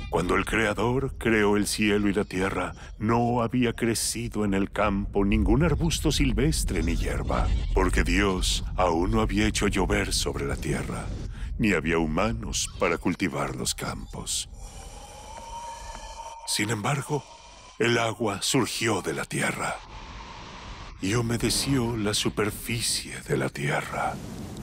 Cuando el Creador creó el cielo y la tierra, no había crecido en el campo ningún arbusto silvestre ni hierba, porque Dios aún no había hecho llover sobre la tierra, ni había humanos para cultivar los campos. Sin embargo, el agua surgió de la tierra y humedeció la superficie de la tierra.